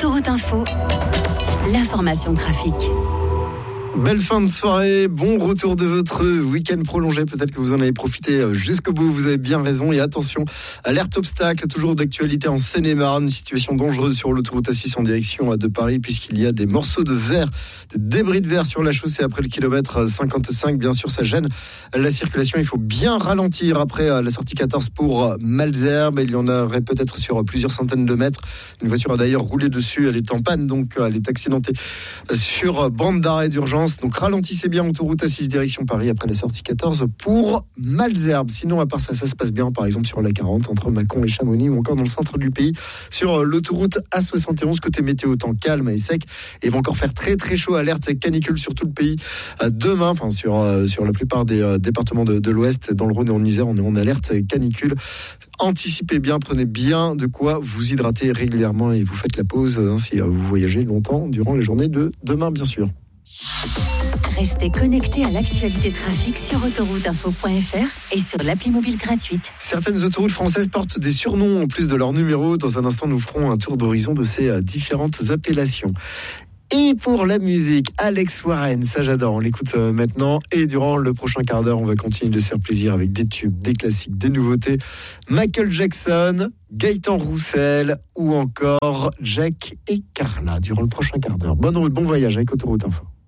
Autoroute Info, l'information trafic. Belle fin de soirée, bon retour de votre week-end prolongé. Peut-être que vous en avez profité jusqu'au bout, vous avez bien raison. Et attention, alerte obstacle, toujours d'actualité en Seine-et-Marne. Une situation dangereuse sur l'autoroute A6 en direction de Paris, puisqu'il y a des morceaux de verre, des débris de verre sur la chaussée après le kilomètre 55. Bien sûr, ça gêne la circulation. Il faut bien ralentir après la sortie 14 pour Malesherbes. Il y en aurait peut-être sur plusieurs centaines de mètres. Une voiture a d'ailleurs roulé dessus, elle est en panne, donc elle est accidentée sur bande d'arrêt d'urgence. Donc ralentissez bien autoroute A6 direction Paris après la sortie 14 pour Malesherbes. Sinon, à part ça, ça se passe bien, par exemple sur la 40 entre Mâcon et Chamonix, ou encore dans le centre du pays sur l'autoroute A71. Côté météo, temps calme et sec, et il va encore faire très très chaud. Alerte canicule sur tout le pays demain, enfin sur la plupart des départements de l'Ouest. Dans le Rhône et en Isère, on est en alerte canicule. Anticipez bien, prenez bien de quoi vous hydrater régulièrement et vous faites la pause si vous voyagez longtemps durant la journée de demain, bien sûr. Restez connectés à l'actualité trafic sur autorouteinfo.fr et sur l'appli mobile gratuite. Certaines autoroutes françaises portent des surnoms en plus de leurs numéros. Dans un instant, nous ferons un tour d'horizon de ces différentes appellations. Et pour la musique, Alex Warren, ça j'adore, on l'écoute maintenant. Et durant le prochain quart d'heure, on va continuer de se faire plaisir avec des tubes, des classiques, des nouveautés. Michael Jackson, Gaëtan Roussel ou encore Jack et Carla durant le prochain quart d'heure. Bonne route, bon voyage avec Autoroute Info.